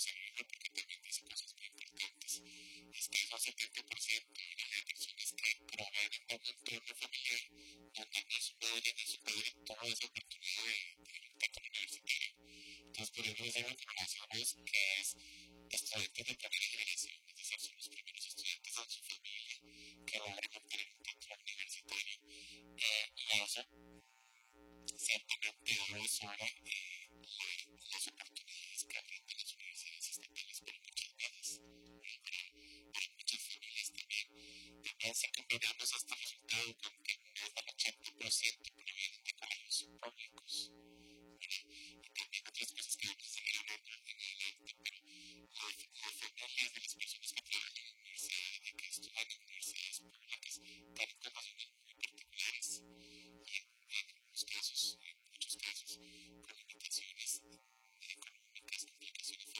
celular porque también dice cosas muy importantes. Es que es un 70% de las personas que promueven un entorno familiar donde ni su madre ni su padre tuvo esa oportunidad de técnico universitario. Entonces, por eso decimos que conocemos que es estudiantes de primera generación, es decir, son los primeros estudiantes en su familia que logran obtener un título universitario. Y eso ciertamente no es solo las oportunidades que brindan las universidades estatales, pero muchas veces para muchas familias también si combinamos este resultado con que más del 80% provienen de colegios públicos,